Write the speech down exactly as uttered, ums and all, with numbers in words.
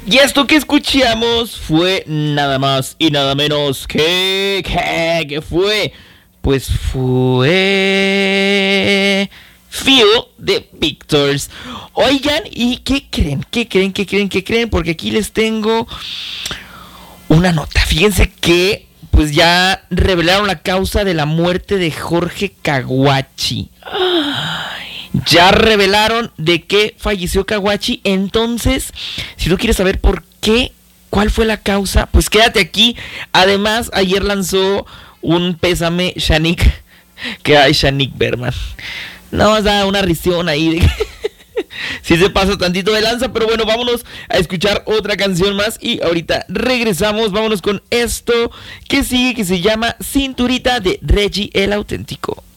Y esto que escuchamos fue nada más y nada menos que... que, que fue... Pues fue... Feel de Victors. Oigan, ¿y qué creen? ¿Qué creen? ¿Qué creen? ¿Qué creen? Porque aquí les tengo una nota. Fíjense que pues ya revelaron la causa de la muerte de Jorge Caguachi. Ya revelaron de qué falleció Caguachi. Entonces, si tú quieres saber por qué, cuál fue la causa, pues quédate aquí. Además, ayer lanzó un pésame Shanique, que hay Shanique Berman. No, más da una risión ahí de si se pasa tantito de lanza, pero bueno, vámonos a escuchar otra canción más y ahorita regresamos. Vámonos con esto que sigue, que se llama Cinturita de Reggie el Auténtico.